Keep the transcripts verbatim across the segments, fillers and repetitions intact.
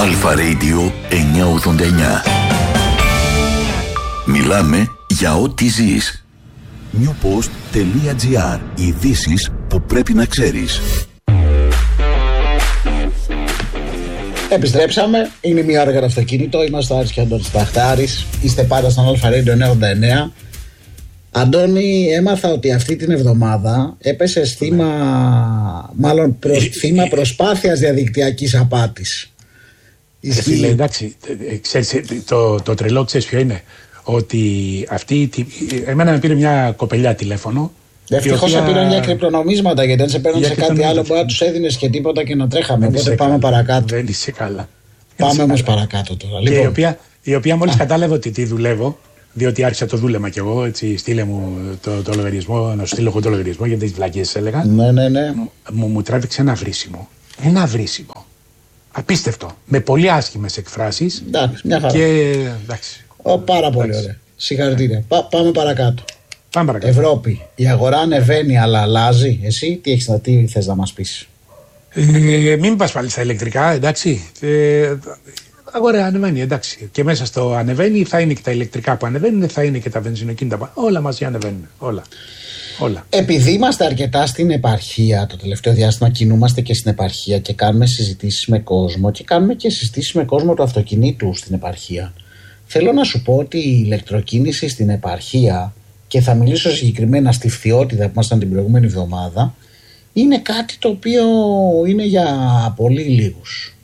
Αλφα Radio εννιακόσια ογδόντα εννιά. Μιλάμε για ό,τι ζεις. newpost.gr. Ειδήσεις που πρέπει να ξέρεις. Επιστρέψαμε. Είναι μια ώρα για το αυτοκίνητο. Είμαστε ο Άρης και ο Αντώνης Μπαχτάρης. Είστε πάντα στον Αλφα Radio εννιακόσια ογδόντα εννιά. Αντώνη, έμαθα ότι αυτή την εβδομάδα έπεσες θύμα, μάλλον προς, θύμα προσπάθειας διαδικτυακής απάτης. Φίλε, εντάξει, ξέρεις, το, το τρελό ξέρεις ποιο είναι? Ότι αυτή, εμένα με πήρε μια κοπελιά τηλέφωνο. Ευτυχώς σε πήραν για κρυπτονομίσματα, γιατί αν σε παίρνουν σε κάτι άλλο μπορεί να τους έδινες και τίποτα και να τρέχαμε. Οπότε πάμε καλά. παρακάτω. Δεν είσαι καλά. Πάμε όμως παρακάτω τώρα. Λοιπόν. Η οποία, η οποία μόλις κατάλαβε ότι τι δουλεύω, διότι άρχισα το δούλεμα κι εγώ, έτσι, στείλε μου το, το λογαριασμό, να σου στείλω εγώ το λογαριασμό γιατί τις βλακίες έλεγα. Ναι, ναι, ναι. Μου, μου τράβηξε ένα βρίσιμο. Ένα βρίσιμο. Απίστευτο. Με πολύ άσχημες εκφράσεις. Εντάξει, μια χαρά. Και, εντάξει. Ο, πάρα πολύ εντάξει. Ωραία. Συγχαρητήρια. Πά, πάμε παρακάτω. Πάμε παρακάτω. Ευρώπη. Η αγορά ανεβαίνει, αλλά αλλάζει. Εσύ τι, έχεις, τι θες να μας πεις? Ε, μην πας πάλι στα ηλεκτρικά, εντάξει. Ε, αγορά ανεβαίνει, εντάξει. Και μέσα στο ανεβαίνει θα είναι και τα ηλεκτρικά που ανεβαίνουν, θα είναι και τα βενζινοκίνητα που όλα μαζί ανεβαίνουν. Όλα. Όλα. Επειδή είμαστε αρκετά στην επαρχία, το τελευταίο διάστημα κινούμαστε και στην επαρχία και κάνουμε συζητήσεις με κόσμο και κάνουμε και συζητήσεις με κόσμο του αυτοκινήτου στην επαρχία. Θέλω να σου πω ότι η ηλεκτροκίνηση στην επαρχία, και θα μιλήσω συγκεκριμένα στη Φθιώτιδα που ήμασταν την προηγούμενη εβδομάδα, είναι κάτι το οποίο είναι για πολύ λίγους.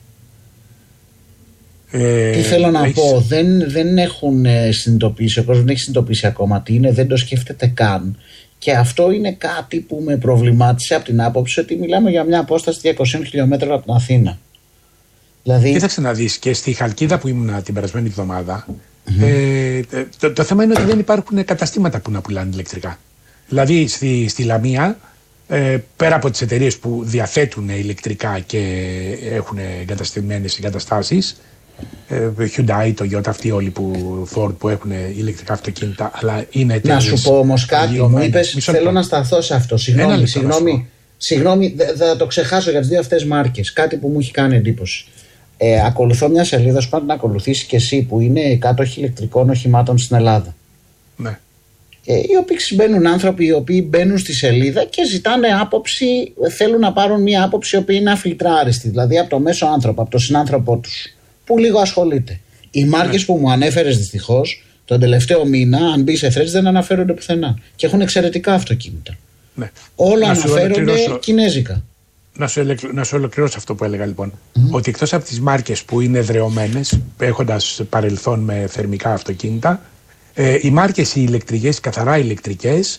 Ε, Τι θέλω να έχεις... πω, δεν, δεν έχουν συνειδητοποιήσει, ο κόσμος δεν έχει συνειδητοποιήσει ακόμα τι είναι, δεν το σκέφτεται καν. Και αυτό είναι κάτι που με προβλημάτισε από την άποψη ότι μιλάμε για μια απόσταση διακόσια χιλιόμετρα από την Αθήνα. Δηλαδή... Κοίταξε να δεις, και στη Χαλκίδα που ήμουν την περασμένη εβδομάδα, mm-hmm. ε, το, το θέμα είναι ότι δεν υπάρχουν καταστήματα που να πουλάνε ηλεκτρικά. Δηλαδή στη, στη Λαμία, ε, πέρα από τις εταιρείες που διαθέτουν ηλεκτρικά και έχουν εγκαταστημένες εγκαταστάσεις, ε, Hyundai, Toyota, αυτοί όλοι που, Ford που έχουν ηλεκτρικά αυτοκίνητα, αλλά είναι εταιρείες. Να σου πω όμως κάτι, μου είπες, θέλω να σταθώ σε αυτό. Συγγνώμη, συγγνώμη, συγγνώμη, θα το ξεχάσω για τις δύο αυτές μάρκες. Κάτι που μου έχει κάνει εντύπωση. Ε, ακολουθώ μια σελίδα, σου πάντα να ακολουθήσει και εσύ, που είναι κάτοχοι ηλεκτρικών οχημάτων στην Ελλάδα. Ναι. Ε, οι οποίοι μπαίνουν άνθρωποι οι οποίοι μπαίνουν στη σελίδα και ζητάνε άποψη, θέλουν να πάρουν μια άποψη η οποία είναι αφιλτράριστη, δηλαδή από το μέσο άνθρωπο, από τον συνάνθρωπό τους, που λίγο ασχολείται. Οι μάρκες ναι. που μου ανέφερες δυστυχώς, τον τελευταίο μήνα, αν μπει σε Threads, δεν αναφέρονται πουθενά. Και έχουν εξαιρετικά αυτοκίνητα. Ναι. Όλα να αναφέρονται κινέζικα. Να σου, να σου ολοκληρώσω αυτό που έλεγα λοιπόν. Mm-hmm. Ότι εκτός από τις μάρκες που είναι εδραιωμένες, έχοντας παρελθόν με θερμικά αυτοκίνητα, ε, οι μάρκες οι ηλεκτρικές, καθαρά ηλεκτρικές,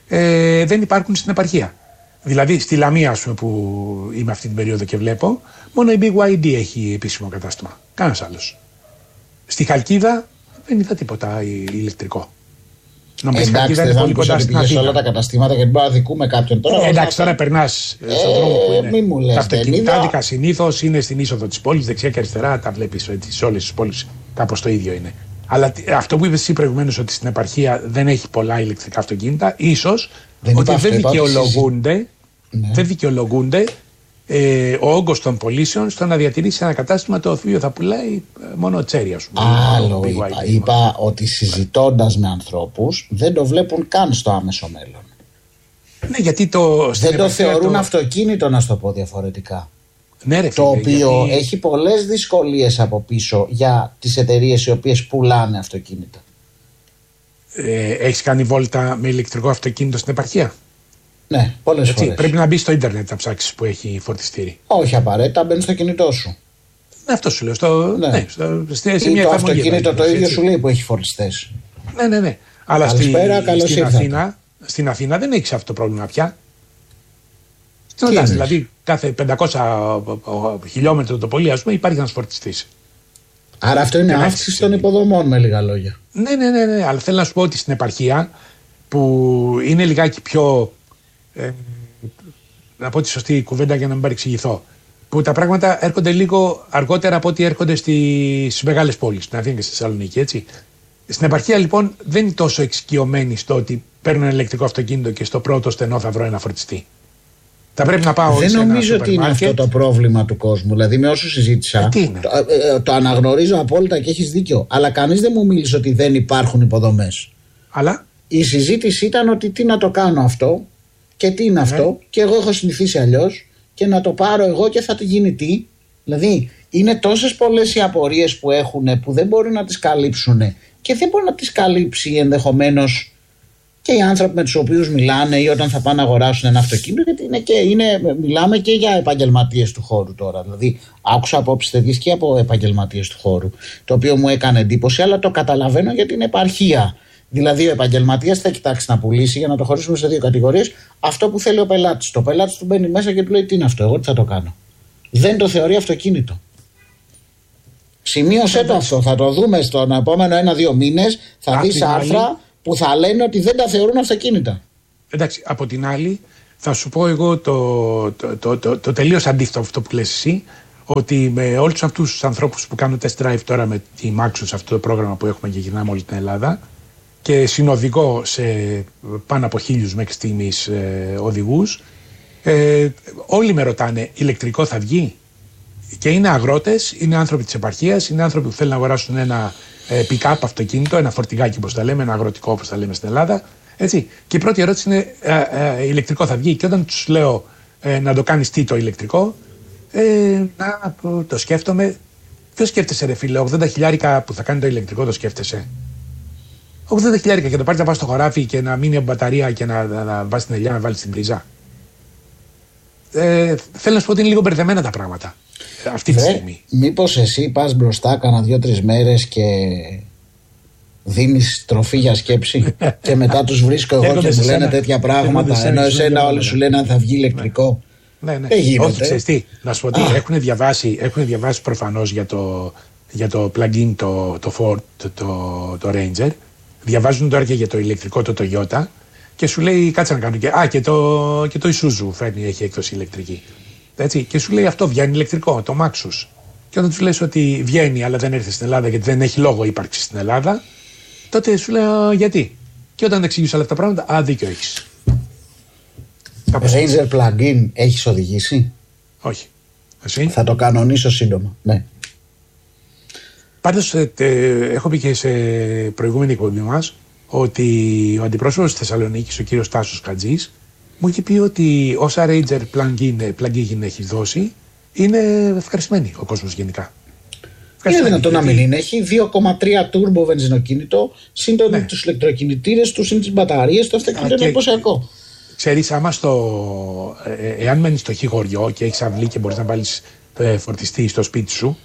ε, δεν υπάρχουν στην επαρχία. Δηλαδή στη Λαμία, ας πούμε, που είμαι αυτή την περίοδο και βλέπω, μόνο η μπι γουάι ντι έχει επίσημο κατάστημα. Κανένας άλλος. Στη Χαλκίδα δεν είδα τίποτα ηλεκτρικό. Εντάξει, δεν είναι πολύ κοντά στην Αθήνα. Όλα τα καταστήματα, γιατί μπορεί να δικούμε κάποιον τώρα. Ε, εντάξει, τώρα περνάς ε, στον δρόμο που είναι. Μη μου λες, τα αυτοκινητάδικα συνήθως είναι στην είσοδο της πόλης, δεξιά και αριστερά. Τα βλέπεις σε όλες τις πόλεις, κάπως το ίδιο είναι. Αλλά αυτό που είπες εσύ προηγουμένως, ότι στην επαρχία δεν έχει πολλά ηλεκτρικά αυτοκίνητα, ίσως δεν ότι δεν δικαιολογούνται, ναι. δεν δικαιολογούνται ε, ο όγκος των πωλήσεων στο να διατηρήσει ένα κατάστημα το οποίο θα πουλάει μόνο τσέρι, ας πούμε. Άλλο είπα, είπα, είπα ότι συζητώντας με ανθρώπους δεν το βλέπουν καν στο άμεσο μέλλον. Ναι, γιατί το, δεν το θεωρούν το... αυτοκίνητο, να σου το πω διαφορετικά. Ναι, ρε, το φίλε, οποίο γιατί... έχει πολλές δυσκολίες από πίσω για τις εταιρείες οι οποίες πουλάνε αυτοκίνητα. Ε, έχεις κάνει βόλτα με ηλεκτρικό αυτοκίνητο στην επαρχία? Ναι, πολλές Έτσι, φορές. Πρέπει να μπει στο ίντερνετ να ψάξεις που έχει φορτιστήρι. Όχι απαραίτητα, μπαίνει στο κινητό σου. Ναι, αυτό σου λέω. Στο, ναι. Ναι, στο, στη, σε ή μια το αυτοκίνητο έτσι, το ίδιο έτσι. σου λέει που έχει φορτιστές. Ναι, ναι, ναι. Αλλά Καλησπέρα, στη, στην, Αθήνα, στην Αθήνα δεν έχεις αυτό το πρόβλημα πια. Στην δηλαδή κάθε πεντακόσια χιλιόμετρα το πολύ, ας πούμε, υπάρχει ένας φορτιστής. Άρα αυτό είναι αύξηση των υποδομών, με λίγα λόγια. Ναι, ναι, ναι, ναι, αλλά θέλω να σου πω ότι στην επαρχία, που είναι λιγάκι πιο. Ε, να πω τη σωστή κουβέντα για να μην παρεξηγηθώ. Που τα πράγματα έρχονται λίγο αργότερα από ό,τι έρχονται στις μεγάλες πόλεις, στην Αθήνα και στη Θεσσαλονίκη, έτσι. Στην επαρχία λοιπόν δεν είναι τόσο εξοικειωμένοι στο ότι παίρνω ένα ηλεκτρικό αυτοκίνητο και στο πρώτο στενό θα βρω ένα φορτιστή. Θα πρέπει να πάω. Δεν νομίζω ότι είναι αυτό το πρόβλημα του κόσμου. Δηλαδή, με όσους συζήτησα, ε, το, ε, το αναγνωρίζω απόλυτα και έχεις δίκιο. Αλλά κανείς δεν μου μίλησε ότι δεν υπάρχουν υποδομές. Αλλά η συζήτηση ήταν ότι τι να το κάνω αυτό και τι είναι αυτό, ναι. Και εγώ έχω συνηθίσει αλλιώς και να το πάρω εγώ και θα γίνει τι. Δηλαδή, είναι τόσες πολλές οι απορίες που έχουν που δεν μπορεί να τις καλύψουν και δεν μπορεί να τις καλύψει ενδεχομένως και οι άνθρωποι με τους οποίους μιλάνε ή όταν θα πάνε να αγοράσουν ένα αυτοκίνητο, γιατί είναι και, είναι, μιλάμε και για επαγγελματίες του χώρου τώρα. Δηλαδή, άκουσα απόψεις τέτοιες και από επαγγελματίες του χώρου, το οποίο μου έκανε εντύπωση, αλλά το καταλαβαίνω για την επαρχία. Δηλαδή, ο επαγγελματίας θα κοιτάξει να πουλήσει, για να το χωρίσουμε σε δύο κατηγορίες, αυτό που θέλει ο πελάτης. Το πελάτης του μπαίνει μέσα και του λέει: τι είναι αυτό, εγώ τι θα το κάνω. Δεν το θεωρεί αυτοκίνητο. Σημείωσε το αυτό. Θα το δούμε στον επόμενο ένα-δύο μήνες. Θα δεις άρθρα που θα λένε ότι δεν τα θεωρούν αυτοκίνητα. Εντάξει, από την άλλη, θα σου πω εγώ το, το, το, το, το τελείως αντίθετο αυτό που λες εσύ, ότι με όλους αυτούς τους ανθρώπους που κάνουν test drive τώρα με τη Maxus, αυτό το πρόγραμμα που έχουμε και γυρνάμε όλη την Ελλάδα, και συνοδηγώ σε πάνω από χίλιους μέχρι στιγμής ε, οδηγούς, ε, όλοι με ρωτάνε, ηλεκτρικό θα βγει? Και είναι αγρότες, είναι άνθρωποι της επαρχίας, είναι άνθρωποι που θέλουν να αγοράσουν ένα ε, pick-up αυτοκίνητο, ένα φορτηγάκι όπως τα λέμε, ένα αγροτικό όπως τα λέμε στην Ελλάδα. Έτσι. Και η πρώτη ερώτηση είναι, ε, ε, ηλεκτρικό θα βγει? Και όταν τους λέω ε, να το κάνεις τι το ηλεκτρικό, ε, να το σκέφτομαι. Ποιο σκέφτεσαι, ρε φίλε, ογδόντα χιλιάρικα που θα κάνει το ηλεκτρικό, το σκέφτεσαι? ογδόντα χιλιάρικα και το πάρεις να πας στο χωράφι και να μείνει από μπαταρία και να, να, να βάζεις την ελιά να βάλεις την πρίζα. Ε, θέλω να σου πω ότι είναι λίγο μπερδεμένα τα πράγματα αυτή τη στιγμή. Μήπως εσύ πας μπροστά κάνα δύο-τρεις μέρες και δίνεις τροφή για σκέψη και μετά τους βρίσκω εγώ και μου λένε τέτοια πράγματα, ενώ εσένα όλοι σου λένε αν θα βγει ηλεκτρικό? Ναι, ναι. Όχι, ξέρεις τι, να σου πω τι, έχουν διαβάσει, έχουν διαβάσει προφανώς για το, για το plug-in το, το Ford, το, το, το Ranger, διαβάζουν τώρα και για το ηλεκτρικό το Toyota και σου λέει κάτσε να κάνω και, α, και, το, και το Isuzu φέρνει, έχει έκδοση ηλεκτρική. Έτσι, και σου λέει αυτό βγαίνει ηλεκτρικό, το Maxus. Και όταν του λες ότι βγαίνει αλλά δεν έρθει στην Ελλάδα γιατί δεν έχει λόγο ύπαρξη στην Ελλάδα, τότε σου λέει γιατί. Και όταν εξηγήσω όλα αυτά τα πράγματα, α, δίκιο έχεις. Ranger plug-in έχεις οδηγήσει? Όχι. Εσύ? Θα το κανονίσω σύντομα. Ναι. Πάντως, ε, ε, έχω πει και σε προηγούμενη εκπομπή μας ότι ο αντιπρόσωπος της Θεσσαλονίκης, ο κύριος Τάσος Κατζής, μου είχε πει ότι όσα Ranger plug-in, plug-in έχει δώσει, είναι ευχαριστημένοι ο κόσμος γενικά. Είναι δυνατόν να μην είναι. Έχει δύο κόμμα τρία τούρμπο βενζινοκίνητο, συν ναι. τους ηλεκτροκινητήρες του, συν τις μπαταρίες, το αυτοκίνητο είναι εντυπωσιακό. Ξέρεις, άμα στο, ε, εάν μένεις στο χωριό και έχεις αυλή και μπορείς να βάλεις ε, φορτιστή στο σπίτι σου,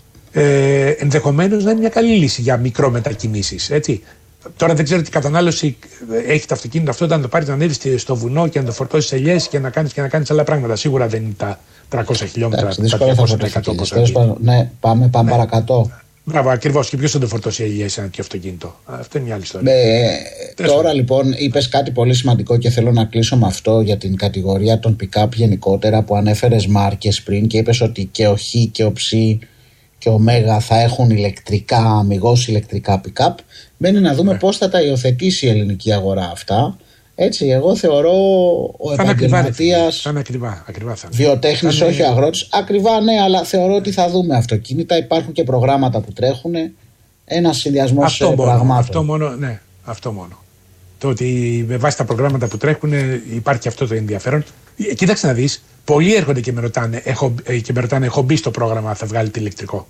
ε, ενδεχομένως να είναι μια καλή λύση για μικρό μετακινήσεις. Έτσι. Τώρα δεν ξέρω τι κατανάλωση έχει το αυτοκίνητο αυτό όταν το πάρεις να ανέβεις στο βουνό και να το φορτώσεις ελιές και να κάνεις και να κάνεις άλλα πράγματα. Σίγουρα δεν είναι τα τριακόσια χιλιόμετρα, τα τριακόσια εκατό. Ναι, πάμε, πάμε ναι. παρακατώ. Μπράβο, ακριβώς. Και ποιος θα το φορτώσει ελιές σε ένα τέτοιο αυτοκίνητο? Αυτό είναι μια άλλη ιστορία. Ε, τώρα λοιπόν είπες κάτι πολύ σημαντικό και θέλω να κλείσω με αυτό για την κατηγορία των pick-up γενικότερα που ανέφερες μάρκες πριν και είπες ότι και ο Χ και ο Ψ και ο Μέγα θα έχουν ηλεκτρικά, αμιγώς ηλεκτρικά pick-up. Μένει να δούμε ναι. πώς θα τα υιοθετήσει η ελληνική αγορά αυτά. Έτσι, εγώ θεωρώ ο επαγγελματίας, θα είναι ακριβά, ακριβά θα είναι. Βιοτέχνης, όχι ο αγρότης. Ακριβά, ναι, αλλά θεωρώ ότι θα δούμε αυτοκίνητα. Υπάρχουν και προγράμματα που τρέχουν. Ένας συνδυασμός πραγμάτων. Αυτό μόνο, ναι, αυτό μόνο. Το ότι με βάση τα προγράμματα που τρέχουν υπάρχει αυτό το ενδιαφέρον. Κοίταξε να δεις, πολλοί έρχονται και με ρωτάνε, έχω, και με ρωτάνε, έχω μπει στο πρόγραμμα, θα βγάλετε ηλεκτρικό.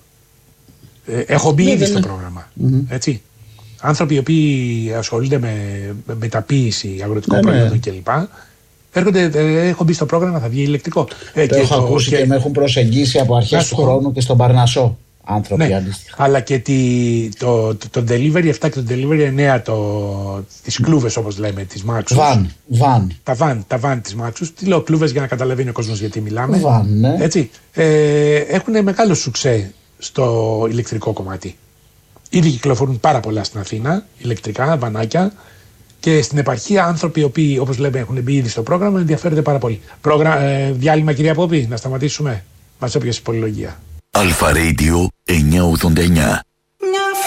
Ε, έχω μπει ναι, ήδη στο πρόγραμμα. Mm-hmm. Έτσι. Άνθρωποι οι οποίοι ασχολούνται με μεταποίηση αγροτικών ναι, προϊόντων ναι. κλπ. Έρχονται, ε, έχω μπει στο πρόγραμμα, θα βγει ηλεκτρικό. Ε, το και έχω το, ακούσει και... και με έχουν προσεγγίσει από αρχές του χρόνου και στον Παρνασσό άνθρωποι ναι, αντίστοιχα. Αλλά και τη, το, το, το delivery επτά και το delivery εννέα, το, τις κλούβες όπως λέμε, τις Maxus. Βαν, βαν. Τα βαν, τα βαν της Maxus. Τι λέω κλούβες για να καταλαβαίνει ο κόσμος γιατί μιλάμε. Βαν, ναι. Έτσι, ε, έχουν μεγάλο σουξέ στο ηλεκτρικό κομμάτι. Ήδη κυκλοφορούν πάρα πολλά στην Αθήνα, ηλεκτρικά, βανάκια. Και στην επαρχία άνθρωποι οι οποίοι, όπως λέμε, έχουν μπει ήδη στο πρόγραμμα, ενδιαφέρονται πάρα πολύ. Πρόγρα... Ε, διάλειμμα, κυρία Πόπη, να σταματήσουμε. Μας έπιασε πολυλογία. Αλφα Radio εννιακόσια ογδόντα εννιά.